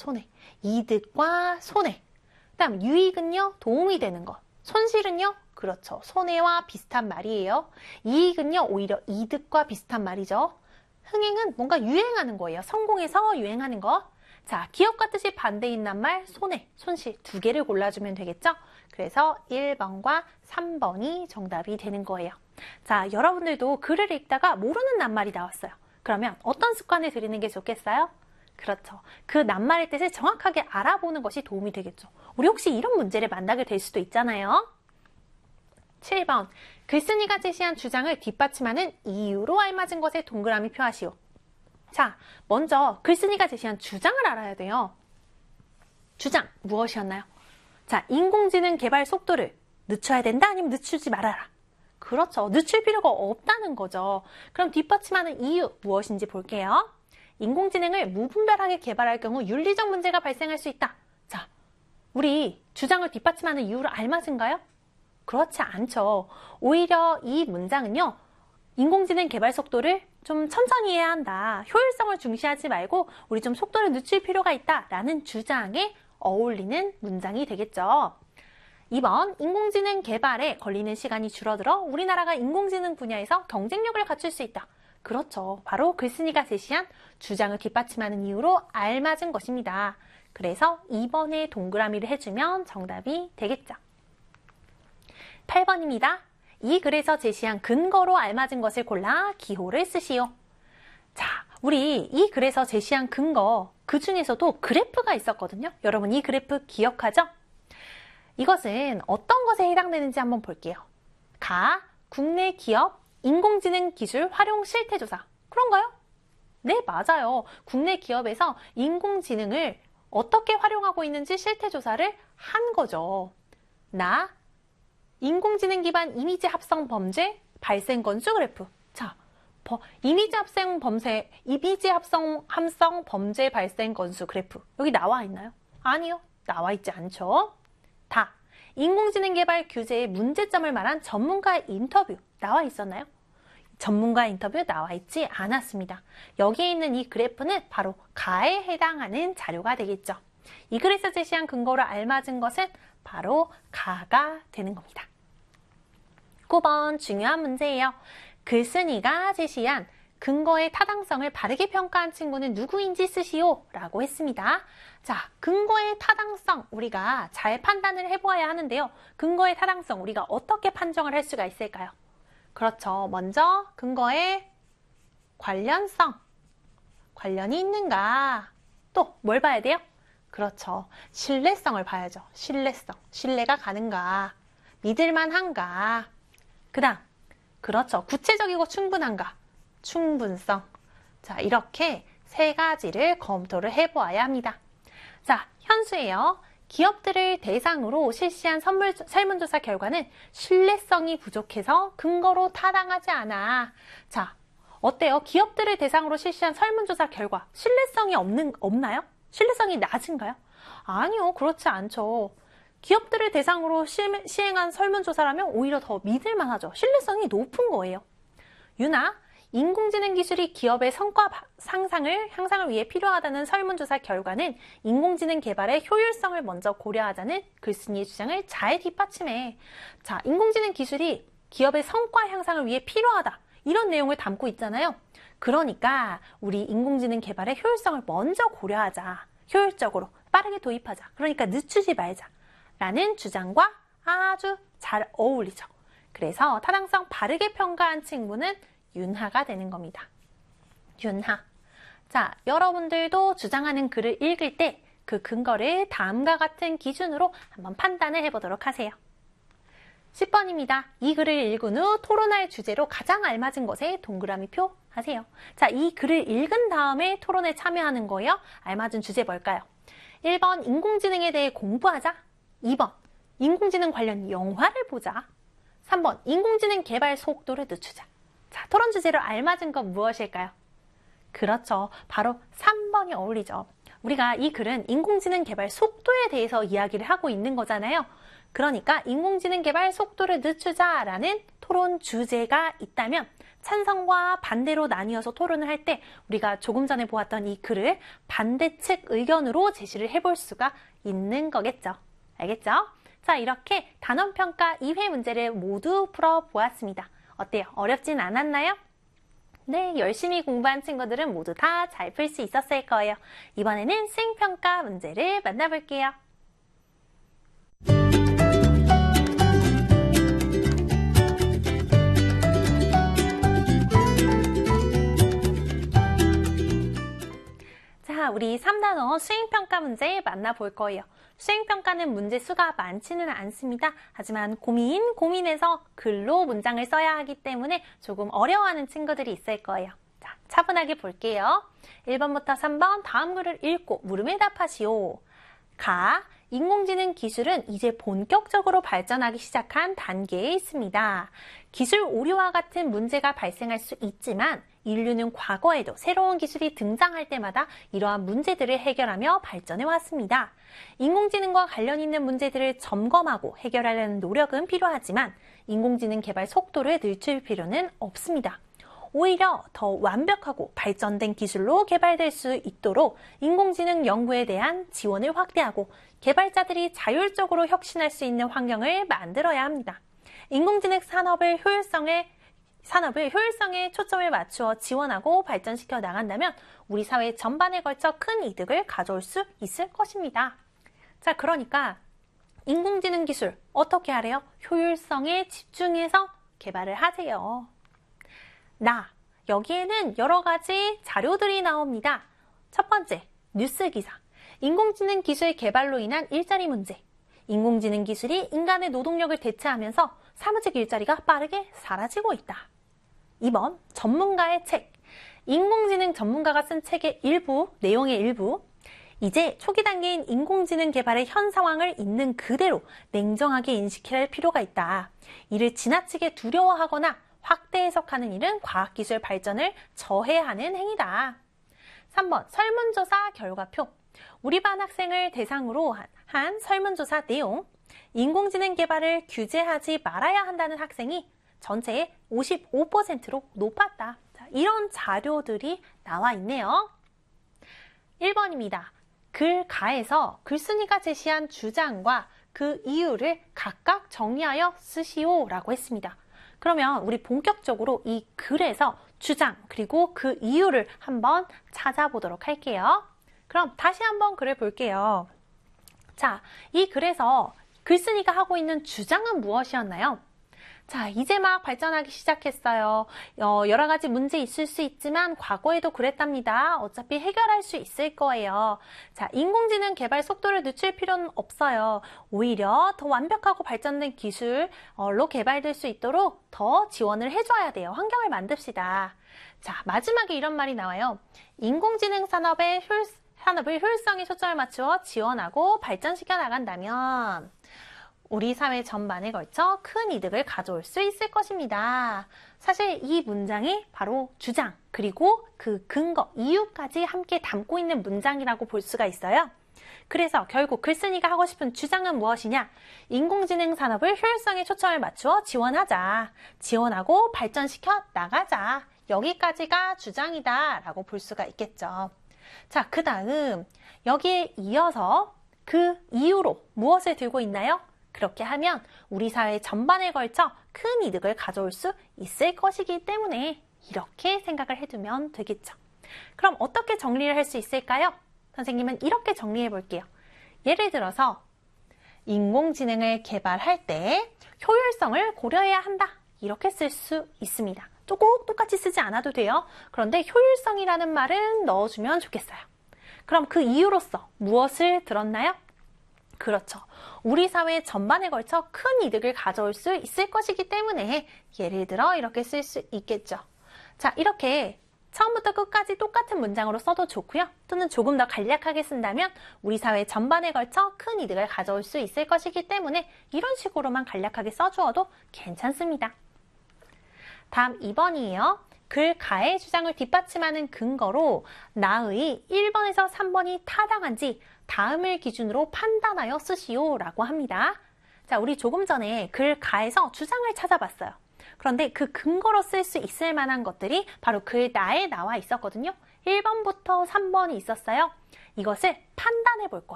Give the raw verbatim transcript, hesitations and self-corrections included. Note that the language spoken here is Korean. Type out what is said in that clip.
손해. 이득과 손해. 그 다음 유익은요, 도움이 되는 것. 손실은요, 그렇죠. 손해와 비슷한 말이에요. 이익은요, 오히려 이득과 비슷한 말이죠. 흥행은 뭔가 유행하는 거예요. 성공해서 유행하는 거. 자, 기업과 뜻이 반대인 낱말, 손해, 손실 두 개를 골라주면 되겠죠? 그래서 일 번과 삼 번이 정답이 되는 거예요. 자, 여러분들도 글을 읽다가 모르는 낱말이 나왔어요. 그러면 어떤 습관을 들이는 게 좋겠어요? 그렇죠. 그 낱말의 뜻을 정확하게 알아보는 것이 도움이 되겠죠. 우리 혹시 이런 문제를 만나게 될 수도 있잖아요. 칠 번. 글쓴이가 제시한 주장을 뒷받침하는 이유로 알맞은 것에 동그라미 표하시오. 자, 먼저 글쓴이가 제시한 주장을 알아야 돼요. 주장, 무엇이었나요? 자, 인공지능 개발 속도를 늦춰야 된다? 아니면 늦추지 말아라? 그렇죠. 늦출 필요가 없다는 거죠. 그럼 뒷받침하는 이유, 무엇인지 볼게요. 인공지능을 무분별하게 개발할 경우 윤리적 문제가 발생할 수 있다. 자, 우리 주장을 뒷받침하는 이유로 알맞은가요? 그렇지 않죠. 오히려 이 문장은요, 인공지능 개발 속도를 좀 천천히 해야 한다. 효율성을 중시하지 말고 우리 좀 속도를 늦출 필요가 있다라는 주장에 어울리는 문장이 되겠죠. 이 번. 인공지능 개발에 걸리는 시간이 줄어들어 우리나라가 인공지능 분야에서 경쟁력을 갖출 수 있다. 그렇죠. 바로 글쓴이가 제시한 주장을 뒷받침하는 이유로 알맞은 것입니다. 그래서 이 번에 동그라미를 해주면 정답이 되겠죠. 팔 번입니다. 이 글에서 제시한 근거로 알맞은 것을 골라 기호를 쓰시오. 자, 우리 이 글에서 제시한 근거, 그 중에서도 그래프가 있었거든요. 여러분 이 그래프 기억하죠? 이것은 어떤 것에 해당되는지 한번 볼게요. 가, 국내 기업, 인공지능 기술 활용 실태조사. 그런가요? 네, 맞아요. 국내 기업에서 인공지능을 어떻게 활용하고 있는지 실태조사를 한 거죠. 나, 인공지능 기반 이미지 합성 범죄 발생 건수 그래프. 자, 버, 이미지 합성 범죄, 이미지 합성 합성 범죄 발생 건수 그래프. 여기 나와 있나요? 아니요. 나와 있지 않죠. 다. 인공지능 개발 규제의 문제점을 말한 전문가 인터뷰. 나와 있었나요? 전문가 인터뷰 나와 있지 않았습니다. 여기에 있는 이 그래프는 바로 가에 해당하는 자료가 되겠죠. 이 글에서 제시한 근거로 알맞은 것은 바로 가가 되는 겁니다. 구 번 중요한 문제예요. 글쓴이가 제시한 근거의 타당성을 바르게 평가한 친구는 누구인지 쓰시오 라고 했습니다. 자, 근거의 타당성 우리가 잘 판단을 해보아야 하는데요. 근거의 타당성 우리가 어떻게 판정을 할 수가 있을까요? 그렇죠. 먼저 근거의 관련성, 관련이 있는가. 또 뭘 봐야 돼요? 그렇죠. 신뢰성을 봐야죠. 신뢰성, 신뢰가 가는가, 믿을만한가. 그 다음, 그렇죠. 구체적이고 충분한가, 충분성. 자, 이렇게 세 가지를 검토를 해보아야 합니다. 자, 현수예요. 기업들을 대상으로 실시한 선물, 설문조사 결과는 신뢰성이 부족해서 근거로 타당하지 않아. 자, 어때요? 기업들을 대상으로 실시한 설문조사 결과 신뢰성이 없는, 없나요? 신뢰성이 낮은가요? 아니요, 그렇지 않죠. 기업들을 대상으로 시, 시행한 설문조사라면 오히려 더 믿을만하죠. 신뢰성이 높은 거예요. 유나, 인공지능 기술이 기업의 성과 상상을, 향상을 위해 필요하다는 설문조사 결과는 인공지능 개발의 효율성을 먼저 고려하자는 글쓴이의 주장을 잘 뒷받침해. 자, 인공지능 기술이 기업의 성과 향상을 위해 필요하다. 이런 내용을 담고 있잖아요. 그러니까 우리 인공지능 개발의 효율성을 먼저 고려하자. 효율적으로 빠르게 도입하자. 그러니까 늦추지 말자. 라는 주장과 아주 잘 어울리죠. 그래서 타당성 바르게 평가한 친구는 윤하가 되는 겁니다. 윤하. 자, 여러분들도 주장하는 글을 읽을 때 그 근거를 다음과 같은 기준으로 한번 판단을 해보도록 하세요. 십 번입니다. 이 글을 읽은 후 토론할 주제로 가장 알맞은 것에 동그라미 표 하세요. 자, 이 글을 읽은 다음에 토론에 참여하는 거예요. 알맞은 주제 뭘까요? 일 번 인공지능에 대해 공부하자. 이 번 인공지능 관련 영화를 보자. 삼 번 인공지능 개발 속도를 늦추자. 자, 토론 주제로 알맞은 건 무엇일까요? 그렇죠. 바로 삼 번이 어울리죠. 우리가 이 글은 인공지능 개발 속도에 대해서 이야기를 하고 있는 거잖아요. 그러니까 인공지능 개발 속도를 늦추자라는 토론 주제가 있다면 찬성과 반대로 나뉘어서 토론을 할 때 우리가 조금 전에 보았던 이 글을 반대측 의견으로 제시를 해볼 수가 있는 거겠죠. 알겠죠? 자, 이렇게 단원평가 이 회 문제를 모두 풀어보았습니다. 어때요? 어렵진 않았나요? 네, 열심히 공부한 친구들은 모두 다 잘 풀 수 있었을 거예요. 이번에는 수행평가 문제를 만나볼게요. 자, 우리 삼 단원 수행평가 문제 만나볼 거예요. 수행평가는 문제 수가 많지는 않습니다. 하지만 고민, 고민해서 글로 문장을 써야 하기 때문에 조금 어려워하는 친구들이 있을 거예요. 자, 차분하게 볼게요. 일 번부터 삼 번 다음 글을 읽고 물음에 답하시오. 가, 인공지능 기술은 이제 본격적으로 발전하기 시작한 단계에 있습니다. 기술 오류와 같은 문제가 발생할 수 있지만 인류는 과거에도 새로운 기술이 등장할 때마다 이러한 문제들을 해결하며 발전해 왔습니다. 인공지능과 관련 있는 문제들을 점검하고 해결하려는 노력은 필요하지만 인공지능 개발 속도를 늦출 필요는 없습니다. 오히려 더 완벽하고 발전된 기술로 개발될 수 있도록 인공지능 연구에 대한 지원을 확대하고 개발자들이 자율적으로 혁신할 수 있는 환경을 만들어야 합니다. 인공지능 산업을 효율성에 산업을 효율성에 초점을 맞추어 지원하고 발전시켜 나간다면 우리 사회 전반에 걸쳐 큰 이득을 가져올 수 있을 것입니다. 자, 그러니까 인공지능 기술 어떻게 하래요? 효율성에 집중해서 개발을 하세요. 나, 여기에는 여러 가지 자료들이 나옵니다. 첫 번째, 뉴스 기사. 인공지능 기술 개발로 인한 일자리 문제. 인공지능 기술이 인간의 노동력을 대체하면서 사무직 일자리가 빠르게 사라지고 있다. 이 번, 전문가의 책. 인공지능 전문가가 쓴 책의 일부, 내용의 일부. 이제 초기 단계인 인공지능 개발의 현 상황을 있는 그대로 냉정하게 인식해야 할 필요가 있다. 이를 지나치게 두려워하거나 확대 해석하는 일은 과학기술 발전을 저해하는 행위다. 삼 번, 설문조사 결과표. 우리 반 학생을 대상으로 한 설문조사 내용. 인공지능 개발을 규제하지 말아야 한다는 학생이 전체의 오십오 퍼센트로 높았다. 자, 이런 자료들이 나와 있네요. 일 번입니다. 글 가에서 글쓴이가 제시한 주장과 그 이유를 각각 정리하여 쓰시오 라고 했습니다. 그러면 우리 본격적으로 이 글에서 주장 그리고 그 이유를 한번 찾아보도록 할게요. 그럼 다시 한번 글을 볼게요. 자, 이 글에서 글쓴이가 하고 있는 주장은 무엇이었나요? 자, 이제 막 발전하기 시작했어요. 어, 여러 가지 문제 있을 수 있지만 과거에도 그랬답니다. 어차피 해결할 수 있을 거예요. 자, 인공지능 개발 속도를 늦출 필요는 없어요. 오히려 더 완벽하고 발전된 기술로 개발될 수 있도록 더 지원을 해줘야 돼요. 환경을 만듭시다. 자, 마지막에 이런 말이 나와요. 인공지능 산업의 효율, 산업을 효율성에 초점을 맞추어 지원하고 발전시켜 나간다면 우리 사회 전반에 걸쳐 큰 이득을 가져올 수 있을 것입니다. 사실 이 문장이 바로 주장, 그리고 그 근거, 이유까지 함께 담고 있는 문장이라고 볼 수가 있어요. 그래서 결국 글쓴이가 하고 싶은 주장은 무엇이냐? 인공지능 산업을 효율성에 초점을 맞추어 지원하자. 지원하고 발전시켜 나가자. 여기까지가 주장이다 라고 볼 수가 있겠죠. 자, 그 다음 여기에 이어서 그 이유로 무엇을 들고 있나요? 그렇게 하면 우리 사회 전반에 걸쳐 큰 이득을 가져올 수 있을 것이기 때문에 이렇게 생각을 해두면 되겠죠. 그럼 어떻게 정리를 할 수 있을까요? 선생님은 이렇게 정리해 볼게요. 예를 들어서 인공지능을 개발할 때 효율성을 고려해야 한다. 이렇게 쓸 수 있습니다. 또 꼭 똑같이 쓰지 않아도 돼요. 그런데 효율성이라는 말은 넣어주면 좋겠어요. 그럼 그 이유로서 무엇을 들었나요? 그렇죠. 우리 사회 전반에 걸쳐 큰 이득을 가져올 수 있을 것이기 때문에 예를 들어 이렇게 쓸 수 있겠죠. 자, 이렇게 처음부터 끝까지 똑같은 문장으로 써도 좋고요. 또는 조금 더 간략하게 쓴다면 우리 사회 전반에 걸쳐 큰 이득을 가져올 수 있을 것이기 때문에 이런 식으로만 간략하게 써주어도 괜찮습니다. 다음 이 번이에요. 글 가의 주장을 뒷받침하는 근거로 나의 일 번에서 삼 번이 타당한지 다음을 기준으로 판단하여 쓰시오 라고 합니다. 자, 우리 조금 전에 글 가에서 주장을 찾아봤어요. 그런데 그 근거로 쓸 수 있을 만한 것들이 바로 글자에 나와 있었거든요. 일 번부터 삼 번이 있었어요. 이것을 판단해 볼 거예요.